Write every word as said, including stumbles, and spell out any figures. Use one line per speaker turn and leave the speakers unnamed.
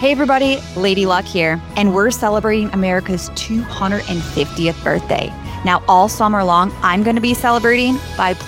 Hey everybody, Lady Luck here, and we're celebrating America's two hundred fiftieth birthday. Now all summer long, I'm going to be celebrating by